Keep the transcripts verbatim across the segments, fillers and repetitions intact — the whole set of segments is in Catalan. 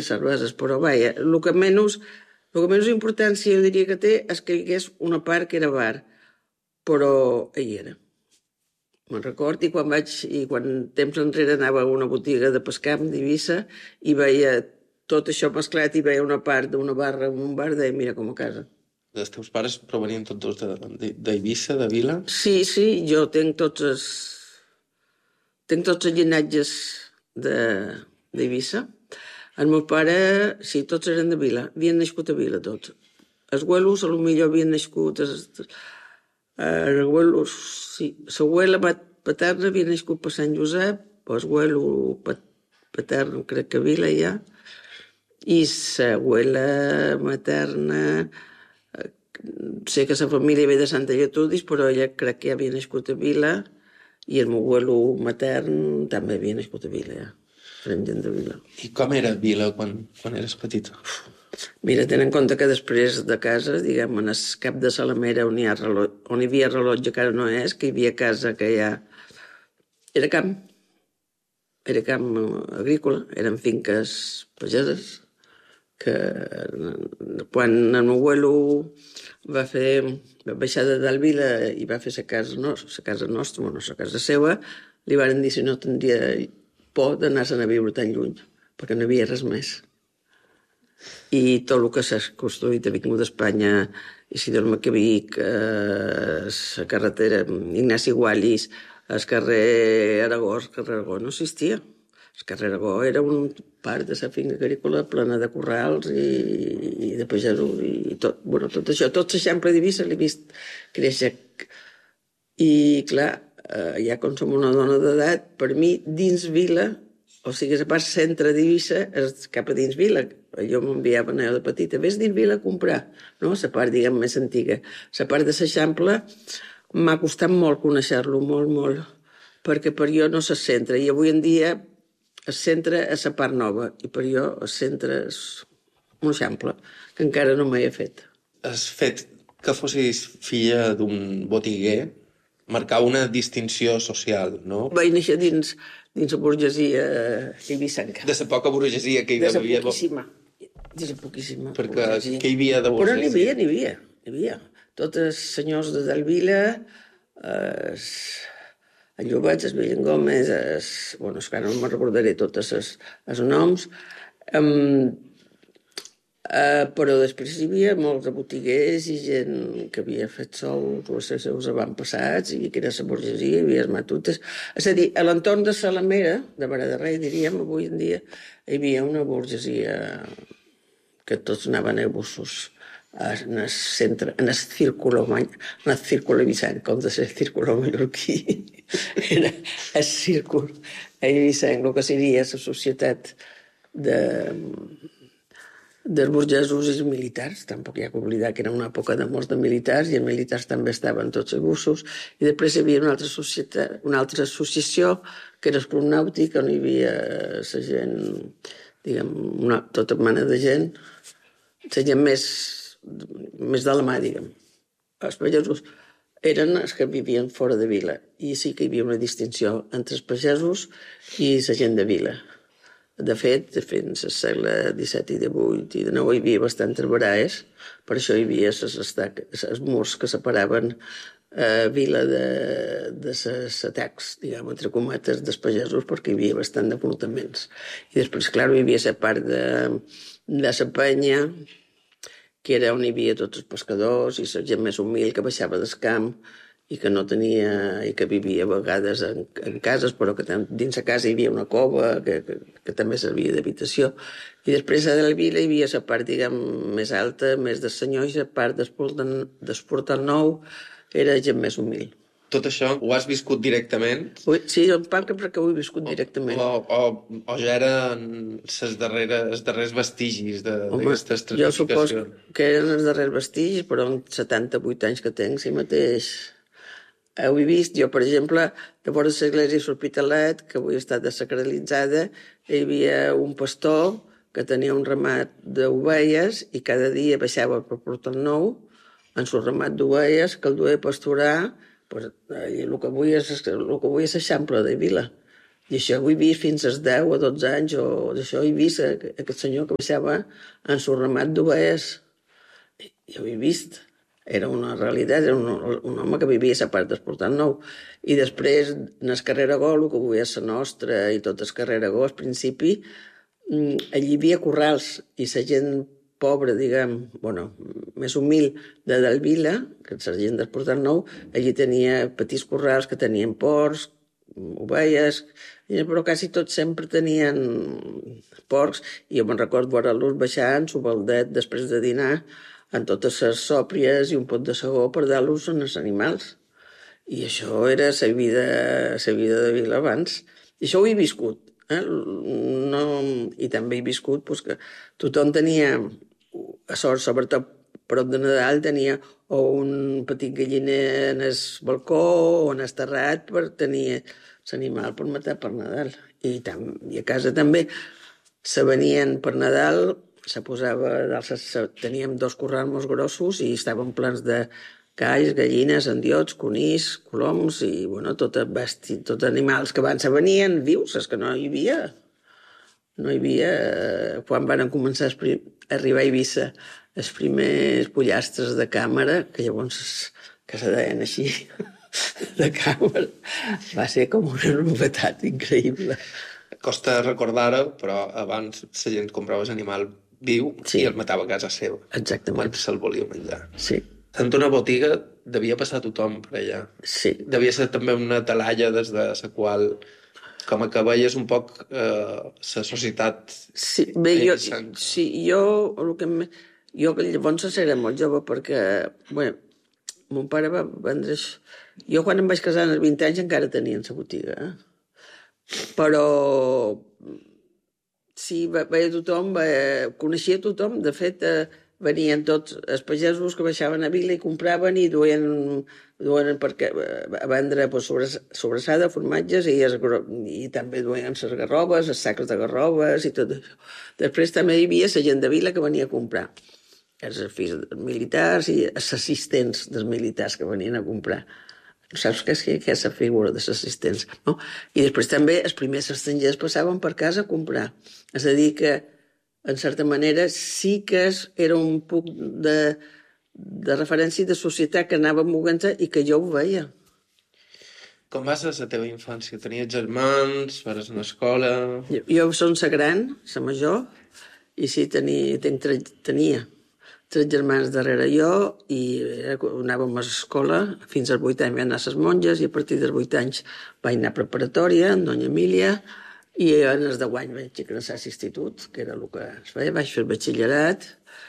cerveses, però vaja, el que menys, el que menys importància jo diria que té és que hi hagués una part que era bar, però hi era. Me'n record, i quan vaig, i quan temps enrere anava a una botiga de pescam d'Eivissa i veia tot això mesclat i veia una part d'una barra en un bar, deia, mira, com a casa. Els teus pares provenien tots dos d'Eivissa, de, de, de Vila? Sí, sí, jo tenc tots els... Tenc tots els llinatges d'Eivissa. El meu pare, sí, tots eren de Vila. Havien nascut a Vila, tots. Els abuelos, potser havien nascut... Els abuelos, sí. L'abuela paterna havia nascut per Sant Josep, l'abuelo patern crec que a Vila ja, i l'abuela materna... Sé que la família ve de Santa Gertrudis, però ella crec que ja havia nascut a Vila, i el meu abuelo matern també havia nascut a Vila, ja. Eren gent de Vila. I com era Vila quan, quan eres petita? Mira, ten en compte que després de casa, diguem, en el cap de Salamera, on hi, ha rellotge, on hi havia rellotge, que ara no és, que hi havia casa que ja... Era camp. Era camp agrícola, eren finques pageses, que quan el meu abuelo va fer, va baixar de dalt Vila i va fer la casa, no, la casa nostra, bueno, la casa seva, li van dir si no tindria por d'anar-se'n a viure tan lluny, perquè no hi havia res més. I tot el que s'ha construït ha vingut d'Espanya, Isidor Maquiavic, eh, la carretera Ignasi Guallis, el carrer Aragó, el carrer Aragó no existia. El carrer Aragó era un part de la finca agrícola plena de corrals i, i de pagesos i tot, bueno, tot això. Tot l'eixample d'Eivissa l'he vist créixer. I, clar, eh, ja com som una dona d'edat, per mi, dins Vila, o sigui, la part centre d'Eivissa és cap a dins Vila. Jo m'enviava a de petita, vés dins Vila a comprar, no? La part, diguem, més antiga. La part de l'eixample m'ha costat molt conèixer-lo, molt, molt, perquè per jo no se centra. I avui en dia el centre és la part nova, i per jo el centre és un eixample, que encara no m'he fet. El fet que fossis filla d'un botiguer marcava una distinció social, no? Vaig néixer dins, dins la burgesia eivissenca. De la poca burgesia que hi havia. De la poquíssima. De la poquíssima. Perquè burgesia. Què hi havia de burgesia? Però n'hi havia, n'hi havia, n'hi havia. Tots els senyors de Dalvila, eh, el Llobets, el Villen Gómez, es, bueno, és que no me'n recordaré tots els, els noms, um, uh, però després hi havia molts de botiguers i gent que havia fet sols o els seus avantpassats i que era la burgesia, hi havia els matutes. És a dir, a l'entorn de Salamera, de Vara de Rei, diríem, avui en dia, hi havia una burgesia que tots anaven a bussos. En el centre, en el círculo, en el círculo eivissenc, com de ser el círculo mallorquí. Era el círculo eivissenc, el que seria la societat de, dels burgesos i els militars. Tampoc hi ha que oblidar que era una època de molts de militars i els militars també estaven tots a bussos. I després hi havia una altra, societat, una altra associació que era el Club Nàutic, on hi havia la gent, diguem, una, tota mena de gent, la gent més més de la mà, diguem. Els pagesos eren els que vivien fora de Vila i sí que hi havia una distinció entre els pagesos i la gent de Vila. De fet, fins al segle disset i divuit i dinou hi havia bastantes baraes, per això hi havia els murs que separaven eh, Vila de, de les atacs, diguem, entre cometes, dels pagesos, perquè hi havia bastant d'enfrontaments. I després, clar, hi havia la part de, de la penya, que era on hi havia tots els pescadors i la gent més humil que baixava del camp i que no tenia, i que vivia a vegades en, en cases, però que dins la casa hi havia una cova que, que, que també servia d'habitació. I després a la vila hi havia la part, diguem, més alta, més de senyor, i la part d'Esportal Nou era gent més humil. Tot això ho has viscut directament? Sí, en part perquè ho he viscut directament. O, o, o ja eren els darrers, els darrers vestigis d'aquesta estratificació? Jo suposo que eren els darrers vestigis, però en setanta-vuit anys que tenc, si mateix ho he vist. Jo, per exemple, de vora l'església de l'Hospitalet, que avui està desacralitzada, hi havia un pastor que tenia un ramat d'ovelles i cada dia baixava per Portal Nou en el ramat d'ovelles que el duia a pasturar. Pues, el que avui és el que avui és l'eixample de Vila. I això ho he vist fins als deu o dotze anys, o d'això he vist aquest senyor que baixava en su ramat d'ovelles. Jo ho he vist. Era una realitat, era un, un home que vivia a la part d'Esportant Nou. I després, en el carrer Aragó, el que avui és la nostra, i tot el carrer Aragó, al principi, allí hi havia corrals, i la gent pobra, diguem, bueno, més humil de Dalvila, que és la gent d'Esportant Nou, allí tenia petits corrals que tenien porcs, ovelles, però quasi tots sempre tenien porcs, i jo me'n recordo veure-los baixar en su baldet després de dinar, en totes les sòpries i un pot de segó per dar-los als animals. I això era la vida, la vida de Vila abans. I això ho he viscut. Eh? No, I també he viscut pues, que tothom tenia, a sort, sobretot prop de Nadal, tenia o un petit galliner en el balcó o en el terrat per tenir l'animal per matar per Nadal. I, tam, i a casa també se venien per Nadal, se posava, teníem dos corrals molt grossos i estaven plens de galls, gallines, endiots, conills, coloms i, bueno, tot besti, tot animals que abans se venien vius, és que no hi havia. No hi havia... Quan van començar a arribar a Eivissa els primers pollastres de càmera, que llavors que se deien així, de càmera, va ser com una novetat increïble. Costa recordar-ho, però abans la gent comprava l'animal viu sí. I el matava a casa seva. Exactament. Quan se'l volia menjar. Sí. En una botiga devia passar tothom per allà. Sí. Devia ser també una talalla des de la qual, com que veies un poc eh, la societat. Sí, bé, jo, sí, jo, el que me, jo llavors era molt jove perquè, bé, mon pare va vendre... Jo quan em vaig casar als vint anys encara tenia la botiga, eh? Però sí, veia tothom, veia, coneixia tothom, de fet eh, venien tots els pagesos que baixaven a Vila i compraven i duien, duien perquè, a vendre pues, sobre, sobrassada, formatges i, es, i també duien les garrobes, els sacs de garrobes i tot això. Després també hi havia la gent de Vila que venia a comprar, els fills dels militars i els assistents dels militars que venien a comprar. Saps què és, què és la figura dels assistents, no? I després també els primers estrangers passaven per casa a comprar. És a dir que, en certa manera, sí que era un punt de, de referència de societat que anava movent-se i que jo ho veia. Com va ser la teva infància? Tenies germans? Vares a l'escola? Jo, jo som la gran, la major, i sí, tenia, tenc, tenia tres germans darrere jo i anàvem a l'escola, fins als vuit anys vam anar a les monges i a partir dels vuit anys vaig anar a preparatòria amb Doña Emília i en els deu anys vaig ingressar a l'institut, que era el que es feia, vaig fer el batxillerat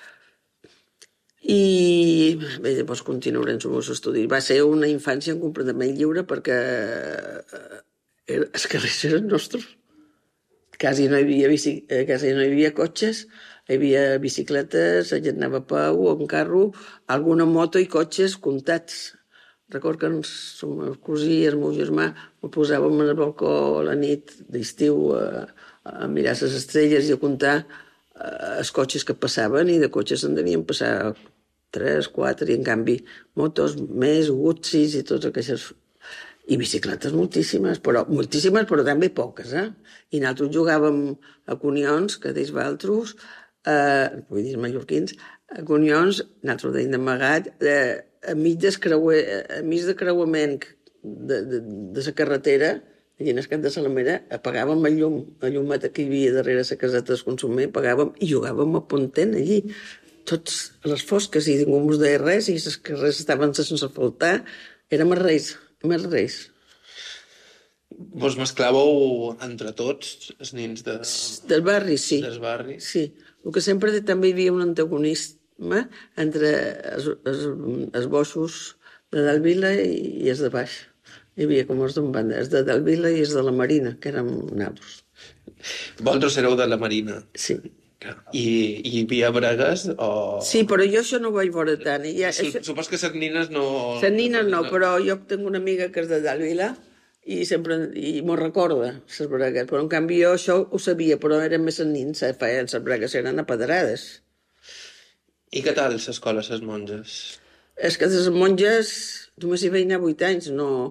i bé, llavors continuaré els meus estudis. Va ser una infància completament lliure perquè els carrers eren nostres. Quasi no hi havia, bici, quasi no hi havia cotxes, hi havia bicicletes, la gent anava a peu o en carro, alguna moto i cotxes comptats. Recordo que el meu cosí i el meu germà ho posàvem al balcó a la nit d'estiu a, a mirar les estrelles i a comptar els cotxes que passaven i de cotxes en devien passar tres, quatre i en canvi motos més, Gutsis i tots aquests... I bicicletes moltíssimes, però moltíssimes, però també poques, eh? I nosaltres jugàvem a conions, que deis vosaltres, eh, vull dir mallorquins, a conions, nosaltres deim d'amagat, eh, a mig d'escreuer, a mig de creuament de, de, de la carretera, allà en el camp de Salamera, apagàvem el llum, el llumeta que hi havia darrere la caseta del consumer, apagàvem i jugàvem a pontent allí. Tots a les fosques i ningú ens deia res i les carrers estaven sense asfaltar, érem els reis. Més reis. Vos mesclàveu entre tots, els nins de... Del barri, sí. Del barri. Sí. El que sempre també hi havia un antagonisme entre els, els, els boixos de Dalvila i, i els de baix. Hi havia com els d'un banda, els de Dalvila i els de la Marina, que érem naus. Vosaltres éreu de la Marina? Sí. I, i hi havia bregues o... Sí, però jo això no ho vaig veure tant. Ja, sí, això... Supos que les nines no... Les nines no, però jo tinc una amiga que és de Dalvila i sempre i m'ho recorda, les bregues. Però en canvi jo això ho sabia, però eren més els nins, feien les bregues, eren apedrades. I què tal l'escola, les monges? És que les monges només hi vaig anar vuit anys, no...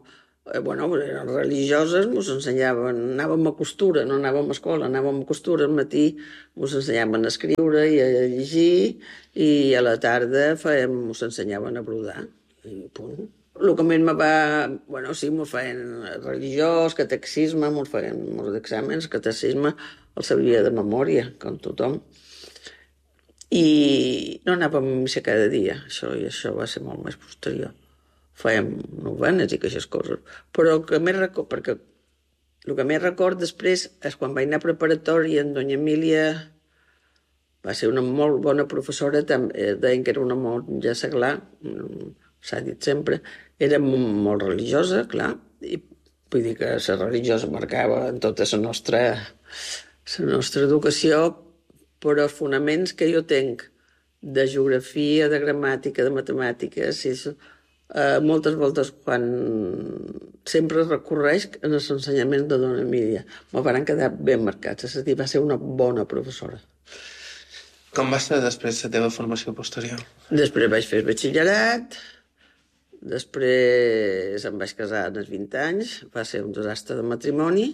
eh, bueno, eren religioses, ens ensenyaven, anàvem a costura, no anàvem a escola, anàvem a costura, al matí ens ensenyaven a escriure i a llegir, i a la tarda fèiem, ens ensenyaven a brodar, i punt. El que més me va... Bueno, sí, ens feien religiós, catecisme, ens feien molts exàmens, catecisme, el sabia de memòria, com tothom. I no anàvem a missa cada dia, això, i això va ser molt més posterior. Fèiem novenes i aquestes coses. Però el que més record, perquè el que més record després és quan vaig anar a preparatòria en Doña Emília, va ser una molt bona professora, també, deien que era una monja seglar, s'ha dit sempre, era molt religiosa, clar, i vull dir que la religiosa marcava en tota la nostra, la nostra educació, però els fonaments que jo tenc de geografia, de gramàtica, de matemàtiques, i això, eh, moltes voltes quan sempre recorreix en els ensenyaments de Dona Emília. Me van quedar ben marcats, és a dir, va ser una bona professora. Com va ser després la teva formació posterior? Després vaig fer batxillerat, després em vaig casar als vint anys, va ser un desastre de matrimoni,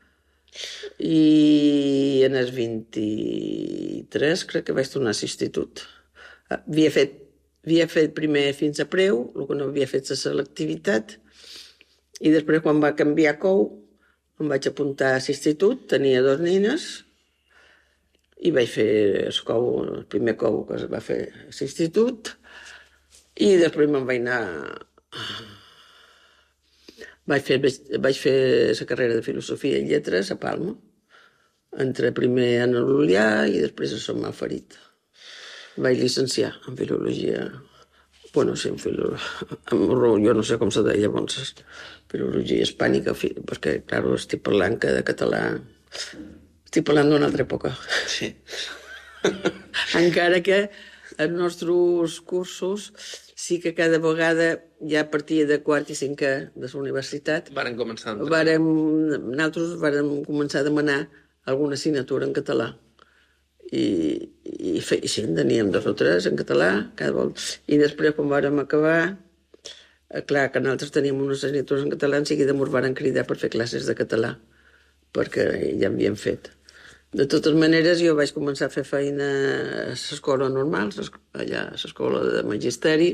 i en els vint-i-tres crec que vaig tornar a l'institut. Havia fet, havia fet primer fins a preu, el que no havia fet la selectivitat, i després quan va canviar cou em vaig apuntar a l'institut, tenia dos nines, i vaig fer el, cou, el primer cou que es va fer a l'institut, i després me'n vaig anar... Vaig fer, vaig fer la carrera de Filosofia i Lletres a Palma. Entré primer a l'Ulià i després a Sant Malferit. Vaig llicenciar en Filologia. Bueno, sí, en Filologia... Jo no sé com se deia llavors. Filologia hispànica, perquè, clar, estic parlant que de català... Estic parlant d'una altra època. Sí. Encara que els nostres cursos sí que cada vegada, ja a partir de quart i cinquè de la universitat, Varen començar a entrar. Vàrem, nosaltres vàrem començar a demanar alguna assignatura en català. I, i, fe, i sí, en teníem dos o tres en català, cada volta. I després, quan vàrem acabar, eh, clar, que nosaltres teníem unes assignatures en català, en seguida ens varen cridar per fer classes de català, perquè ja havíem fet. De totes maneres, jo vaig començar a fer feina a l'escola normal, allà a l'escola de magisteri,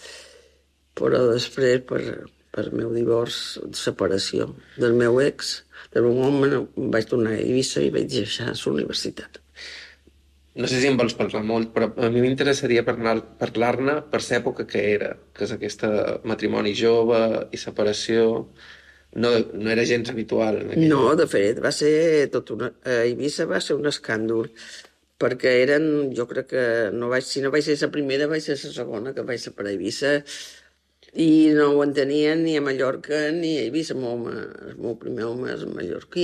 però després, per, per el meu divorç, separació del meu ex, del meu home, em vaig tornar a Eivissa i vaig deixar la universitat. No sé si en vols parlar molt, però a mi m'interessaria parlar-ne per l'època que era, que és aquesta matrimoni jove i separació... No, no era gens habitual. No, de fet, va ser tot una... A Eivissa va ser un escàndol, perquè eren, jo crec que no vaig, si no vaig ser la primera, vaig ser la segona que vaig ser per a Eivissa, i no ho entenien ni a Mallorca ni a Eivissa. El meu, home, el meu primer home és mallorquí.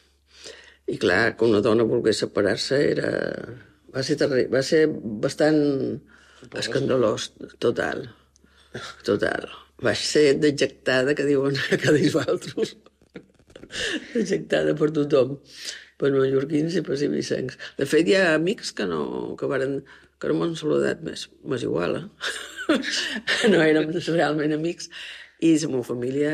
I clar, que una dona volgués separar-se era... Va ser terrible, va ser bastant escandalós, total, total. Vaig ser dejectada, que diuen que dius altres, dejectada per tothom, per mallorquins i per eivissencs. De fet, hi ha amics que no, que varen, que no m'han saludat més, m'és igual, eh? No érem realment amics, i la meva família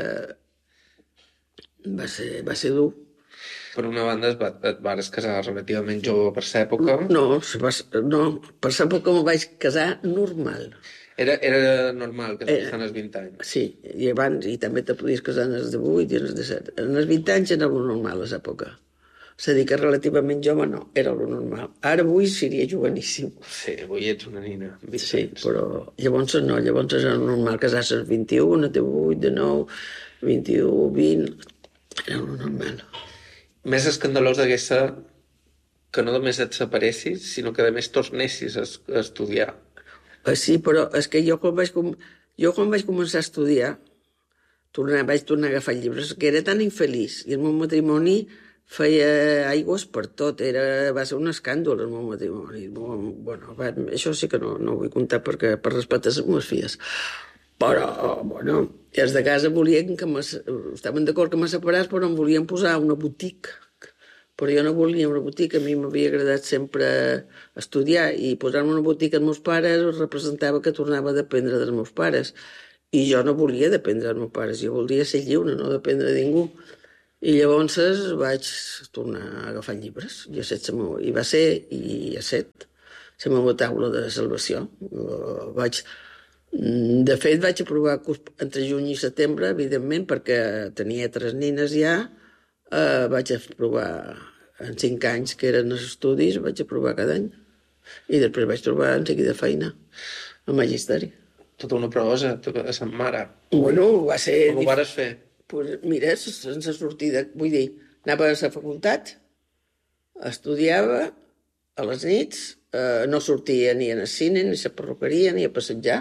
va ser, va ser dur. Per una banda, et, va, et vares casar relativament jove per l'època. No, no, per l'època em vaig casar normal. Era, era normal que es casar als vint anys. Sí, i abans, i també te podies casar als divuit i als disset. En els vint anys era lo normal a l'època. És a dir, que relativament jove no, era lo normal. Ara avui seria joveníssim. Sí, avui ets una nina. Sí, però llavors no, llavors era normal casar-se als vint-i-u, a divuit, de nou, vint-i-u, vint... Era lo normal. Més escandalós hagués ser que no només et separessis, sinó que a més tornessis a estudiar. Sí, però és que jo quan vaig, com... jo quan vaig començar a estudiar, tornar, vaig tornar a agafar llibres, que era tan infeliç, i el meu matrimoni feia aigües per tot, era, va ser un escàndol el meu matrimoni. Bueno, va, això sí que no, no ho vull contar perquè per respecte a les meves filles. Però, bueno, els de casa volien que me, estaven d'acord que me separés, però em volien posar una botiga. Però jo no volia una botiga, a mi m'havia agradat sempre estudiar, i posar-me una botiga als meus pares representava que tornava a dependre dels meus pares. I jo no volia dependre dels meus pares, jo volia ser lliure, no dependre de ningú. I llavors vaig tornar a agafar llibres. I, set, I va ser, i a set, la meva taula de salvació. Vaig, de fet, vaig aprovar entre juny i setembre, evidentment, perquè tenia tres nines ja. Eh, vaig aprovar en cinc anys, que eren els estudis, vaig aprovar cada any. I després vaig trobar en seguida feina al magisteri. Tota una prosa, a sa mare. Bueno, va ser... Com ho vares fer? Pues mira, sense sortida, vull dir, anava a la facultat, estudiava a les nits, eh, no sortia ni al cine, ni a la perruqueria, ni a passejar.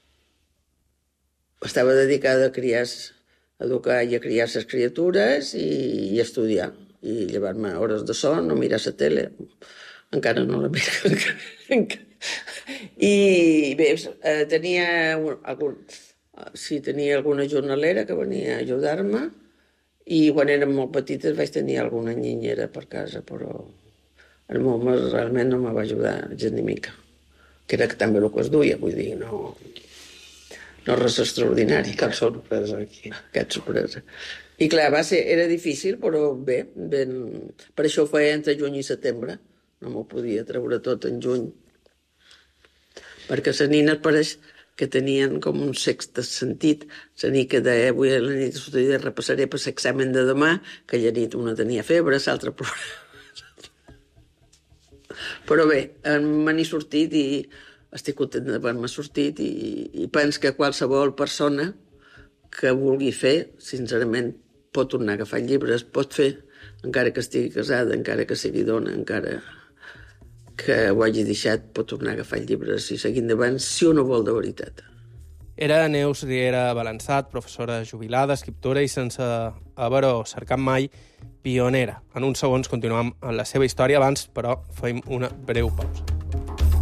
Estava dedicada a criar, a educar i a criar les criatures i, i estudiar. I llevar-me hores de son, no mirar la tele. Encara no la miro. I bé, eh, tenia algun... Sí, tenia alguna jornalera que venia a ajudar-me i quan érem molt petites vaig tenir alguna niñera per casa, però el meu home realment no me va ajudar gens ni mica. Que era també el que es duia, vull dir, no, no res extraordinari. Cap sorpresa aquí. Cap sorpresa. I clar, va ser, era difícil, però bé, ben... per això ho feia entre juny i setembre. No m'ho podia treure tot en juny. Perquè les nines pareix que tenien com un sexte sentit. La nit que deia, avui a la nit de repassaré per l'examen de demà, que la nit una tenia febre, l'altra problema. Però bé, me n'he sortit i estic content d'haver-me sortit i, i penso que qualsevol persona que vulgui fer, sincerament, pot tornar a agafar llibres, pot fer, encara que estigui casada, encara que sigui dona, encara que ho hagi deixat, pot tornar a agafar llibres i seguir endavant, si ho no vol de veritat. Era Neus Riera Balançat, professora jubilada, escriptora i sense haver-ho cercat mai, pionera. En uns segons continuem amb la seva història, abans, però, fem una breu pausa.